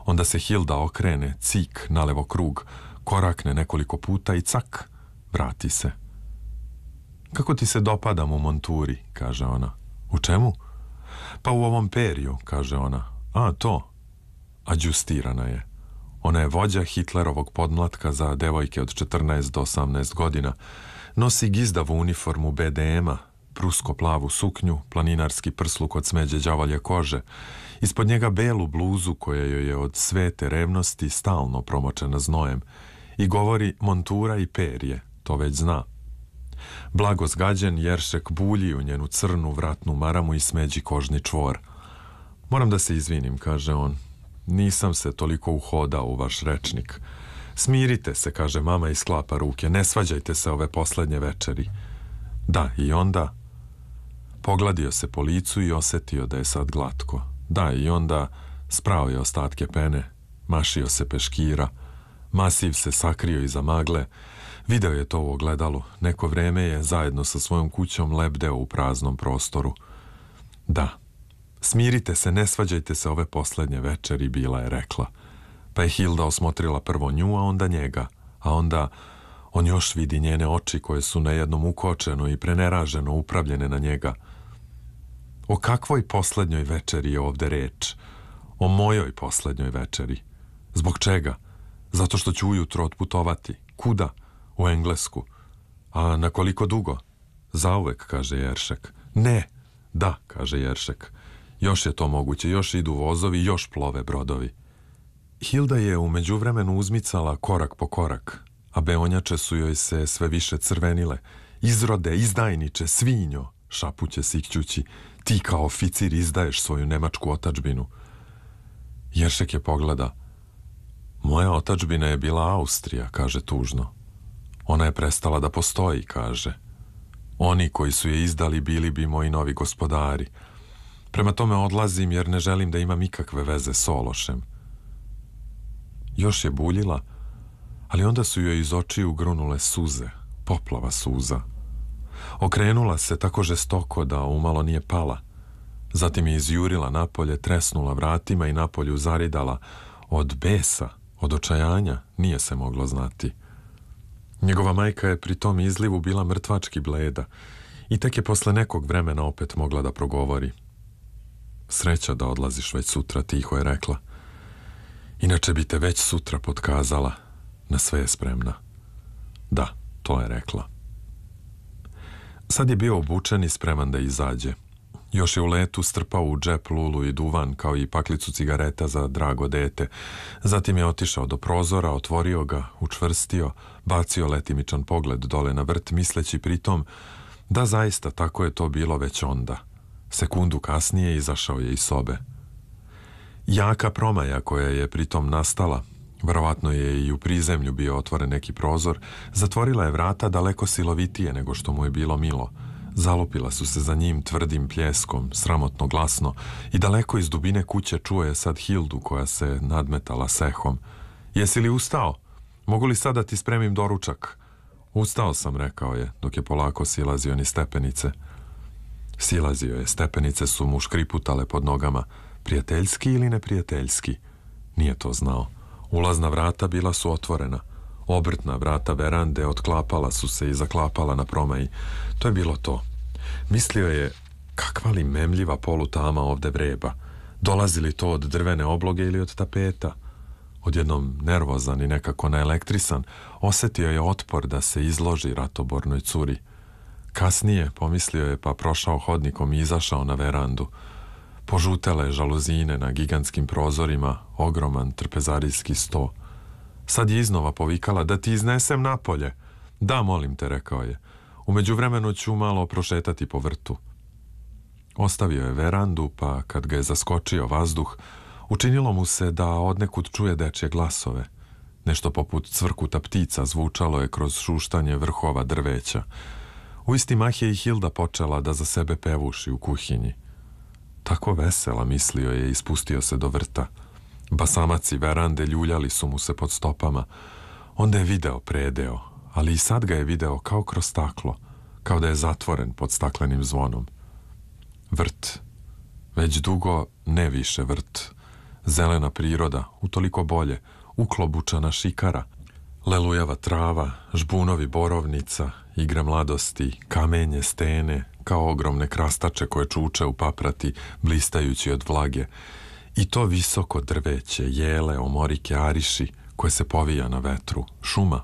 Onda se Hilda okrene, cik, nalevo krug, korakne nekoliko puta i cak, vrati se. Kako ti se dopadam u monturi, kaže ona. U čemu? Pa u ovom periju, kaže ona. A, to. Adjustirana je. Ona je vođa Hitlerovog podmlatka za devojke od 14 do 18 godina. Nosi gizdavu uniformu BDM-a, prusko-plavu suknju, planinarski prsluk od smeđe đavolje kože, ispod njega belu bluzu koja joj je od svete revnosti stalno promočena znojem i govori montura i perje, to već zna. Blago zgađen, Jeršek bulji u njenu crnu vratnu maramu i smeđi kožni čvor. Moram da se izvinim, kaže on. Nisam se toliko uhodao u vaš rečnik. Smirite se, kaže mama i sklapa ruke. Ne svađajte se ove poslednje večeri. Da, i onda pogladio se po licu i osetio da je sad glatko. Da, i onda sprao je ostatke pene, mašio se peškira, masiv se sakrio iza magle, video je to u ogledalu, neko vreme je zajedno sa svojom kućom lebdeo u praznom prostoru. Da, smirite se, ne svađajte se ove poslednje večeri, bila je rekla. Pa je Hilda osmotrila prvo nju, a onda njega, a onda on još vidi njene oči koje su na jednom ukočeno i preneraženo upravljene na njega. O kakvoj poslednjoj večeri je ovde reč? O mojoj poslednjoj večeri. Zbog čega? Zato što ću ujutro otputovati. Kuda? U Englesku. A na koliko dugo? Zauvek, kaže Jeršek. Ne. Da, kaže Jeršek. Još je to moguće, još idu vozovi, još plove brodovi. Hilda je u međuvremenu uzmicala korak po korak, a beonjače su joj se sve više crvenile. Izrode, izdajniče, svinjo, šapuće sikćući, ti kao oficir izdaješ svoju nemačku otadžbinu. Jeršek je pogleda. Moja otadžbina je bila Austrija, kaže tužno. Ona je prestala da postoji, kaže. Oni koji su je izdali bili bi moji novi gospodari. Prema tome odlazim jer ne želim da imam ikakve veze s Ološem. Još je buljila, ali onda su joj iz očiju grunule suze, poplava suza. Okrenula se tako žestoko da umalo nije pala. Zatim je izjurila napolje, tresnula vratima i napolju zaridala. Od besa, od očajanja, nije se moglo znati. Njegova majka je pri tom izlivu bila mrtvački bleda i tek je posle nekog vremena opet mogla da progovori. Sreća da odlaziš već sutra, tiho je rekla. Inače bi te već sutra potkazala. Na sve je spremna. Da, to je rekla. Sad je bio obučen i spreman da izađe. Još je u letu strpao u džep lulu i duvan, kao i paklicu cigareta za drago dete. Zatim je otišao do prozora, otvorio ga, učvrstio, bacio letimičan pogled dole na vrt, misleći pritom da zaista tako je to bilo već onda. Sekundu kasnije izašao je iz sobe. Jaka promaja koja je pritom nastala, verovatno je i u prizemlju bio otvoren neki prozor, zatvorila je vrata daleko silovitije nego što mu je bilo milo. Zalupila su se za njim tvrdim pljeskom, sramotno glasno, i daleko iz dubine kuće čuo je sad Hildu koja se nadmetala sehom. Jesi li ustao? Mogu li sad da ti spremim doručak? Ustao sam, rekao je, dok je polako silazio ni stepenice. Silazio je, stepenice su mu škriputale pod nogama. Prijateljski ili neprijateljski? Nije to znao. Ulazna vrata bila su otvorena. Obrtna vrata verande otklapala su se i zaklapala na promaji. To je bilo to. Mislio je, kakva li memljiva polutama ovde vreba. Dolazi li to od drvene obloge ili od tapeta? Odjednom nervozan i nekako naelektrisan, osetio je otpor da se izloži ratobornoj curi. Kasnije, pomislio je, pa prošao hodnikom i izašao na verandu. Požutele žaluzine na gigantskim prozorima, ogroman trpezarijski sto. Sad je iznova povikala, da ti iznesem napolje. Da, molim te, rekao je. U međuvremenu ću malo prošetati po vrtu. Ostavio je verandu, pa kad ga je zaskočio vazduh, učinilo mu se da odnekud čuje dečje glasove. Nešto poput cvrkuta ptica zvučalo je kroz šuštanje vrhova drveća. U isti mah je i Hilda počela da za sebe pevuši u kuhinji. Tako vesela, mislio je, i spustio se do vrta. Basamaci verande ljuljali su mu se pod stopama. Onda je video predeo, ali i sad ga je video kao kroz staklo, kao da je zatvoren pod staklenim zvonom. Vrt. Već dugo ne više vrt. Zelena priroda, utoliko bolje, uklobučana šikara, lelujava trava, žbunovi borovnica, igre mladosti, kamenje, stene, kao ogromne krastače koje čuče u paprati, blistajući od vlage, i to visoko drveće, jele, omorike, ariši, koje se povija na vetru, šuma.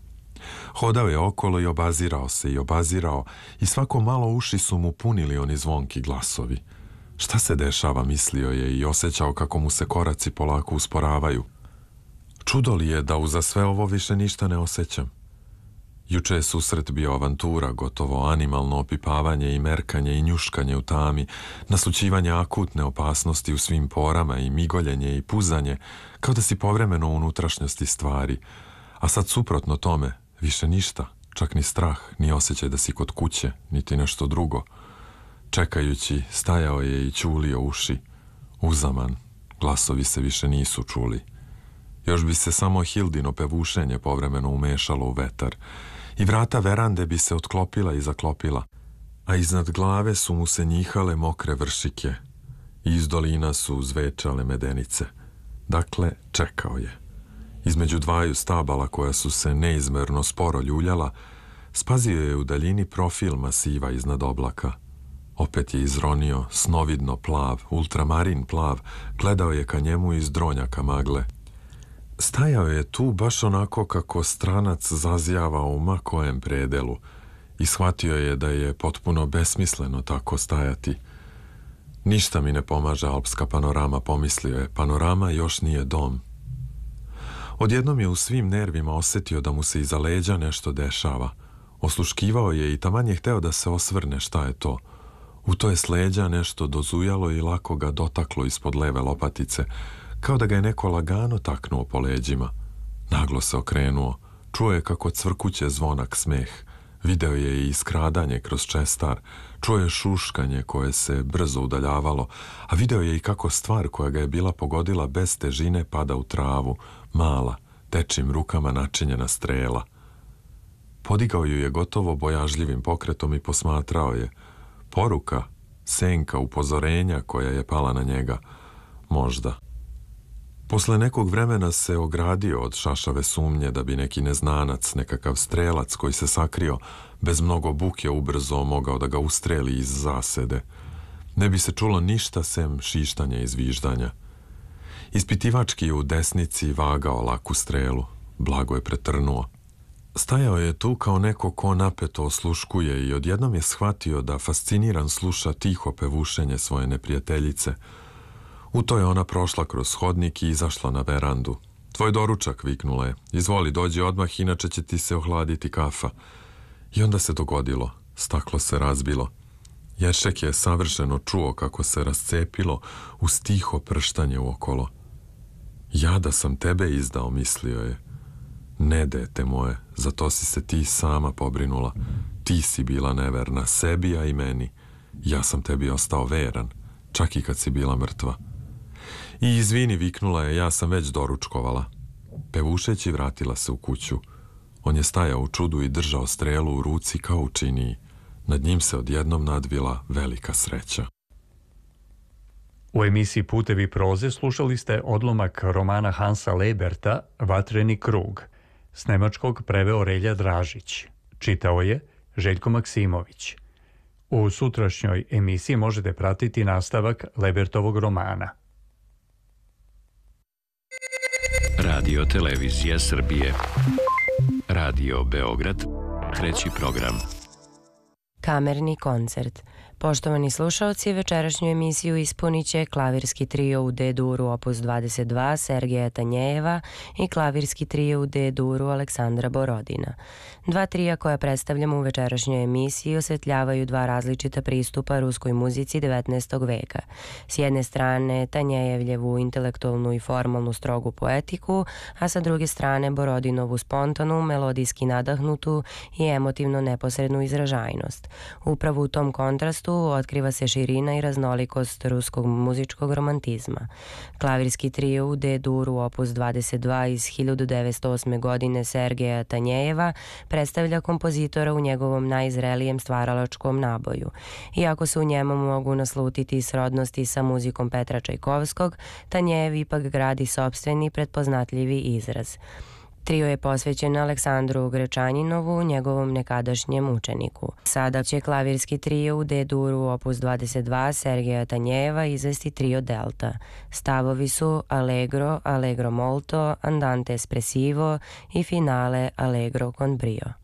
Hodao je okolo i obazirao se i obazirao i svako malo uši su mu punili oni zvonki glasovi. Šta se dešava, mislio je i osjećao kako mu se koraci polako usporavaju. Čudo li je da uza sve ovo više ništa ne osjećam? Juče je susret bio avantura, gotovo animalno opipavanje i merkanje i njuškanje u tami, naslućivanje akutne opasnosti u svim porama i migoljenje i puzanje, kao da si povremeno u unutrašnjosti stvari. A sad suprotno tome, više ništa, čak ni strah, ni osjećaj da si kod kuće, niti nešto drugo. Čekajući, stajao je i ćulio uši. Uzaman, glasovi se više nisu čuli. Još bi se samo Hildino pevušenje povremeno umešalo u vetar i vrata verande bi se otklopila i zaklopila, a iznad glave su mu se njihale mokre vršike i iz dolina su zvečale medenice. Dakle, čekao je. Između dvaju stabala koja su se neizmerno sporo ljuljala, spazio je u daljini profil masiva iznad oblaka. Opet je izronio, snovidno plav, ultramarin plav, gledao je ka njemu iz dronjaka magle. Stajao je tu baš onako kako stranac zazjava u ma kojem predelu i shvatio je da je potpuno besmisleno tako stajati. Ništa mi ne pomaže alpska panorama, pomislio je, panorama još nije dom. Odjednom je u svim nervima osjetio da mu se iza leđa nešto dešava. Osluškivao je i taman je hteo da se osvrne šta je to. U to je s leđa nešto dozujalo i lako ga dotaklo ispod leve lopatice, kao da ga je neko lagano taknuo po leđima. Naglo se okrenuo, čuo je kako cvrkuće zvonak smeh, video je i iskradanje kroz čestar, čuo je šuškanje koje se brzo udaljavalo, a video je i kako stvar koja ga je bila pogodila bez težine pada u travu, mala, dečjim rukama načinjena strela. Podigao ju je gotovo bojažljivim pokretom i posmatrao je. Poruka, senka upozorenja koja je pala na njega, možda. Posle nekog vremena se ogradio od šašave sumnje da bi neki neznanac, nekakav strelac koji se sakrio bez mnogo buke ubrzo mogao da ga ustreli iz zasede. Ne bi se čulo ništa sem šištanja i zviždanja. Ispitivački u desnici vagao laku strelu, blago je pretrnuo. Stajao je tu kao neko ko napeto osluškuje i odjednom je shvatio da fasciniran sluša tiho pevušenje svoje neprijateljice. U to je ona prošla kroz hodnik i izašla na verandu. Tvoj doručak, viknula je. Izvoli, dođi odmah, inače će ti se ohladiti kafa. I onda se dogodilo. Staklo se razbilo. Ješek je savršeno čuo kako se rascepilo uz tiho prštanje uokolo. Ja da sam tebe izdao, mislio je. Ne, dete moje, za to si se ti sama pobrinula. Ti si bila neverna sebi, a i meni. Ja sam tebi ostao veran, čak i kad si bila mrtva. I izvini, viknula je, ja sam već doručkovala. Pevušeći vratila se u kuću. On je stajao u čudu i držao strelu u ruci kao u činiji. Nad njim se odjednom nadvila velika sreća. U emisiji Putevi proze slušali ste odlomak romana Hansa Leberta Vatreni krug. S nemačkog preveo Relja Dražić. Čitao je Željko Maksimović. U sutrašnjoj emisiji možete pratiti nastavak Lebertovog romana. Radio Televizija Srbije. Radio Beograd. Treći program. Kamerni koncert. Poštovani slušaoci, večerašnju emisiju ispunit će klavirski trio u D-duru opus 22 Sergeja Tanjejeva i klavirski trio u D-duru Aleksandra Borodina. Dva trija koja predstavljamo u večerašnjoj emisiji osvetljavaju dva različita pristupa ruskoj muzici 19. veka. S jedne strane Tanjejevljevu intelektualnu i formalnu strogu poetiku, a sa druge strane Borodinovu spontanu, melodijski nadahnutu i emotivno neposrednu izražajnost. Upravo u tom kontrastu koncertu otkriva se širina i raznolikost ruskog muzičkog romantizma. Klavirski trio u D-duru opus 22 iz 1908. godine Sergeja Tanjejeva predstavlja kompozitora u njegovom najzrelijem stvaralačkom naboju. Iako se u njemu mogu naslutiti srodnosti sa muzikom Petra Čajkovskog, Tanjejev ipak gradi sopstveni pretpoznatljivi izraz. Trio je posvećen Aleksandru Grečanjinovu, njegovom nekadašnjem učeniku. Sada će klavirski trio u D-duru opus 22 Sergeja Tanjejeva izvesti trio Delta. Stavovi su Allegro, Allegro molto, Andante espressivo i finale Allegro con brio.